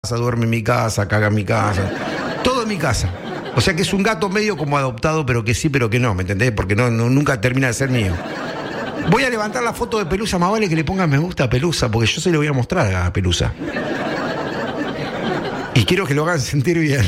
duerme en mi casa, caga en mi casa, todo en mi casa. O sea que es un gato medio como adoptado, pero que sí, pero que no, ¿me entendés? Porque nunca termina de ser mío. Voy a levantar la foto de Pelusa, más vale que le pongan me gusta a Pelusa, porque yo se lo voy a mostrar a Pelusa. Y quiero que lo hagan sentir bien.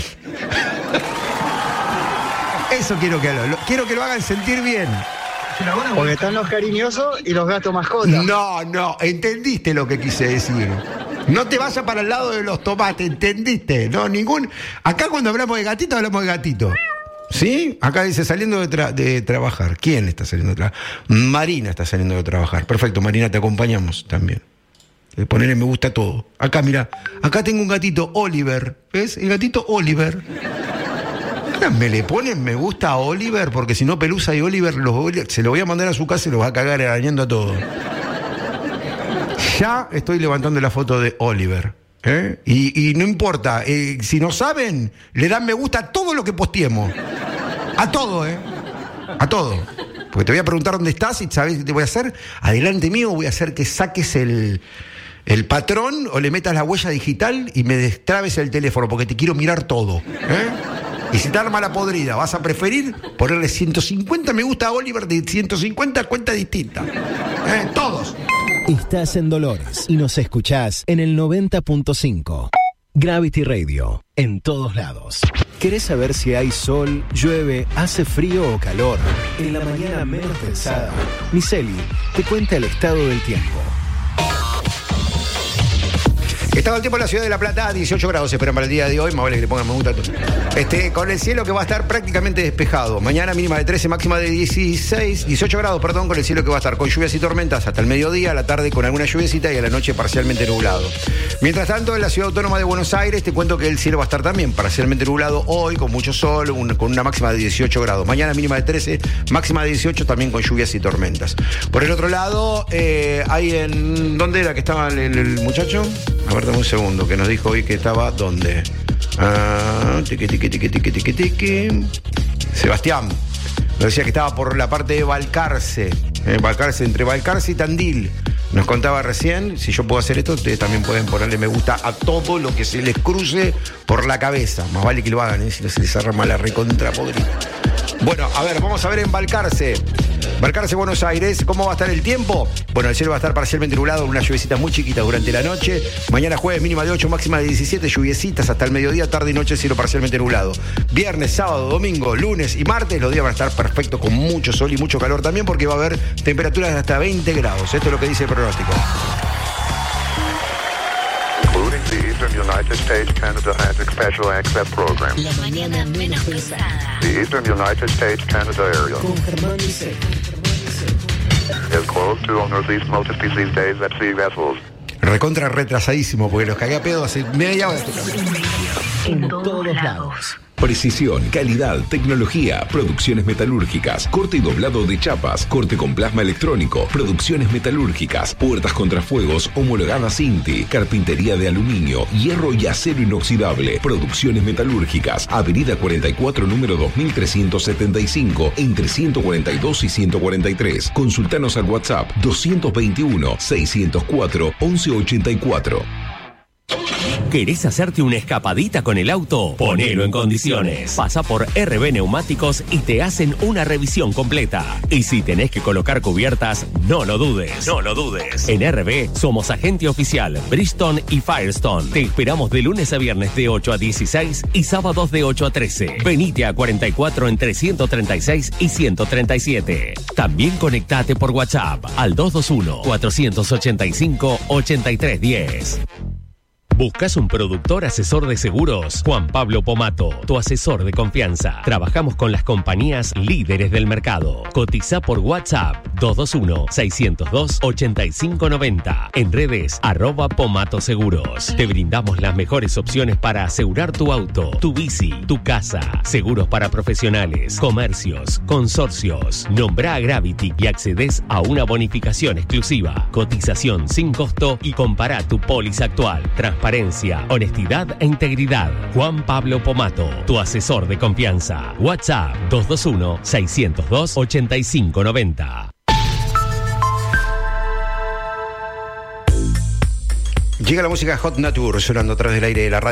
Eso quiero que lo hagan sentir bien. Porque están los cariñosos y los gatos mascotas. No, entendiste lo que quise decir. No te vayas para el lado de los tomates, ¿entendiste? No, acá cuando hablamos de gatito, hablamos de gatito. ¿Sí? Acá dice saliendo de trabajar. ¿Quién está saliendo de trabajar? Marina está saliendo de trabajar. Perfecto, Marina, te acompañamos también. Ponerle me gusta a todo. Acá, mira, acá tengo un gatito, Oliver. ¿Ves? El gatito Oliver. Me le ponen me gusta a Oliver, porque si no Pelusa y Oliver se lo voy a mandar a su casa y los va a cagar arañando a todos. Ya estoy levantando la foto de Oliver. Y no importa, si no saben, le dan me gusta a todo lo que posteemos. A todo, a todo. Porque te voy a preguntar dónde estás y sabes qué te voy a hacer. Adelante mío voy a hacer que saques el patrón o le metas la huella digital y me destrabes el teléfono, porque te quiero mirar todo. Y si te arma la podrida, vas a preferir ponerle 150 me gusta a Oliver de 150 cuentas distintas. Todos. Estás en Dolores y nos escuchás en el 90.5. Gravity Radio, en todos lados. ¿Querés saber si hay sol, llueve, hace frío o calor? En la mañana menos pensada, Miseli te cuenta el estado del tiempo. Estado el tiempo en la ciudad de La Plata, 18 grados se esperan para el día de hoy, más vale que le pongan me gusta a todo. Con el cielo que va a estar prácticamente despejado. Mañana mínima de 13, máxima de 18 grados, perdón, con el cielo que va a estar con lluvias y tormentas hasta el mediodía, a la tarde con alguna lluviecita y a la noche parcialmente nublado. Mientras tanto, en la ciudad autónoma de Buenos Aires, te cuento que el cielo va a estar también parcialmente nublado hoy, con mucho sol, con una máxima de 18 grados. Mañana mínima de 13, máxima de 18, también con lluvias y tormentas. Por el otro lado, hay en... ¿Dónde era que estaba el muchacho? A ver, dame un segundo, que nos dijo hoy que estaba ¿dónde? Sebastián. Nos decía que estaba por la parte de Balcarce. Entre Balcarce y Tandil. Nos contaba recién, si yo puedo hacer esto, ustedes también pueden ponerle me gusta a todo lo que se les cruce por la cabeza. Más vale que lo hagan, si no se les arma la recontra podrida. Bueno, a ver, vamos a ver en Balcarce, Buenos Aires, ¿cómo va a estar el tiempo? Bueno, el cielo va a estar parcialmente nublado, una lluviecita muy chiquita durante la noche. Mañana jueves mínima de 8, máxima de 17, lluviecitas hasta el mediodía, tarde y noche, cielo parcialmente nublado. Viernes, sábado, domingo, lunes y martes, los días van a estar perfectos con mucho sol y mucho calor también, porque va a haber temperaturas de hasta 20 grados. Esto es lo que dice el pronóstico. United States, Canada has a special access program. La mañana menos pesada. The Eastern United States, Canada area Con Germán Liceo. is closed to northeast multi-species days at sea vessels. Recontra retrasadísimo, porque los cagué a pedo hace media hora. En todos lados. Precisión, calidad, tecnología, producciones metalúrgicas, corte y doblado de chapas, corte con plasma electrónico, producciones metalúrgicas, puertas contrafuegos homologadas Inti, carpintería de aluminio, hierro y acero inoxidable, producciones metalúrgicas, Avenida 44, número 2375, entre 142 y 143. Consultanos al WhatsApp 221-604-1184. ¿Querés hacerte una escapadita con el auto? Ponelo en condiciones. Pasa por RB Neumáticos y te hacen una revisión completa. Y si tenés que colocar cubiertas, no lo dudes. No lo dudes. En RB somos agente oficial Bridgestone y Firestone. Te esperamos de lunes a viernes de 8 a 16 y sábados de 8 a 13. Venite a 44 entre 136 y 137. También conectate por WhatsApp al 221-485-8310. ¿Buscas un productor asesor de seguros? Juan Pablo Pomato, tu asesor de confianza. Trabajamos con las compañías líderes del mercado. Cotiza por WhatsApp 221-602-8590. En redes @Pomato Seguros. Te brindamos las mejores opciones para asegurar tu auto, tu bici, tu casa. Seguros para profesionales, comercios, consorcios. Nombra a Gravity y accedes a una bonificación exclusiva. Cotización sin costo y compara tu póliza actual. Transparencia, honestidad e integridad. Juan Pablo Pomato, tu asesor de confianza. WhatsApp 221-602-8590. Llega la música Hot Nature sonando a través del aire de la radio.